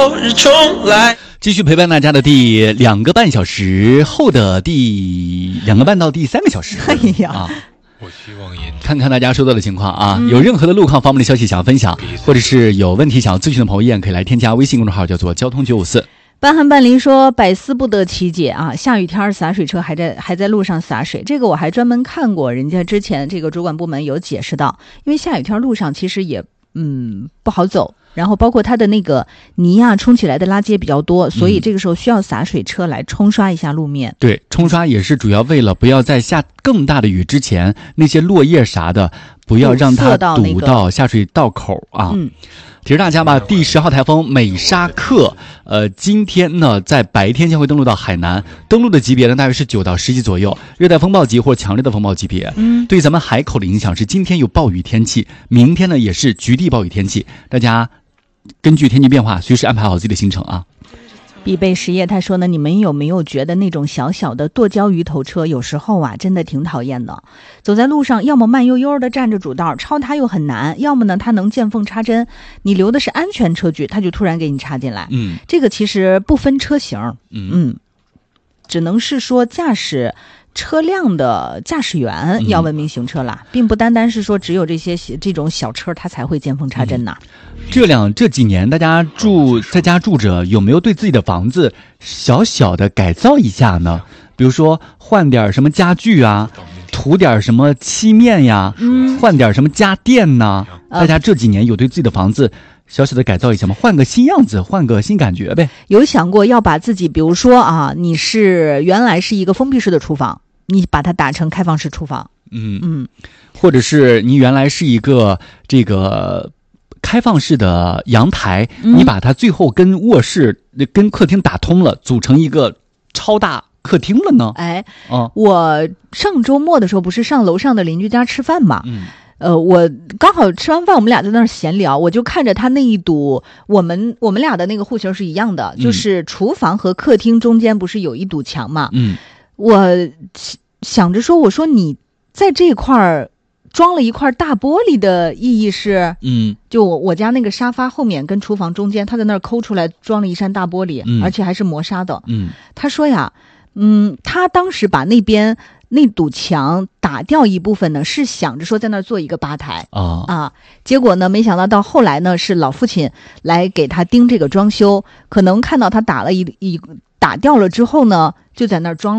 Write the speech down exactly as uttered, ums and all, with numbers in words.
昨日重来。 继续陪伴大家的第两个半小时后的第两个半到第三个小时。 哎呀。 啊我希望看看大家收到的情况啊、嗯，有任何的路况方面的消息想要分享，或者是有问题想要咨询的朋友，依然可以来添加微信公众号，叫做交通九五四。 半汉半林说百思不得其解啊，下雨天洒水车还在还在路上洒水，这个我还专门看过，人家之前这个主管部门有解释到，因为下雨天路上其实也嗯不好走。然后包括它的那个泥啊冲起来的垃圾也比较多，所以这个时候需要洒水车来冲刷一下路面、嗯、 对，冲刷也是主要为了不要在下更大的雨之前，那些落叶啥的不要让它堵到下水道口啊。嗯，提示大家吧，第十号台风美沙克呃，今天呢在白天将会登陆到海南，登陆的级别呢大约是九到十级左右，热带风暴级或强烈的风暴级别。嗯，对咱们海口的影响是今天有暴雨天气，明天呢也是局地暴雨天气，大家根据天气变化随时安排好自己的行程啊。 必备实业他说呢，你们有没有觉得那种小小的剁椒鱼头车有时候啊真的挺讨厌的，走在路上要么慢悠悠的占着主道，超它又很难，要么呢它能见缝插针，你留的是安全车距，它就突然给你插进来。嗯，这个其实不分车型，嗯嗯，只能是说驾驶车辆的驾驶员要文明行车啦、嗯、并不单单是说只有这些这种小车它才会见缝插针呐、 嗯。这两这几年大家住在家住着，有没有对自己的房子小小的改造一下呢？比如说换点什么家具啊，涂点什么漆面呀，嗯，换点什么家电呢、呃、大家这几年有对自己的房子小小的改造一下吗？换个新样子，换个新感觉呗。 有想过要把自己，比如说啊，你是原来是一个封闭式的厨房，你把它打成开放式厨房， 嗯嗯，或者是你原来是一个这个开放式的阳台、嗯、你把它最后跟卧室跟客厅打通了，组成一个超大客厅了呢？ 哎，哦，我上周末的时候不是上楼上的邻居家吃饭嘛，嗯。呃，我刚好吃完饭，我们俩在那儿闲聊，我就看着他那一堵，我们我们俩的那个户型是一样的，嗯、就是厨房和客厅中间不是有一堵墙嘛？嗯，我想着说，我说你在这块儿装了一块大玻璃的意义是，嗯，就我我家那个沙发后面跟厨房中间，他在那儿抠出来装了一扇大玻璃，嗯、而且还是磨砂的。嗯，他说呀，嗯，他当时把那边那堵墙打掉一部分呢，是想着说在那儿做一个吧台啊啊，结果呢，没想到到后来呢，是老父亲来给他盯这个装修，可能看到他打了一一打掉了之后呢，就在那儿装。